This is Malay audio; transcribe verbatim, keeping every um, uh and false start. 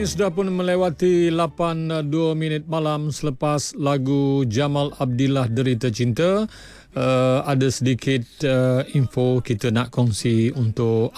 ini sudah pun melewati lapan dua minit malam selepas lagu Jamal Abdillah Derita Cinta. Uh, ada sedikit uh, info kita nak kongsi untuk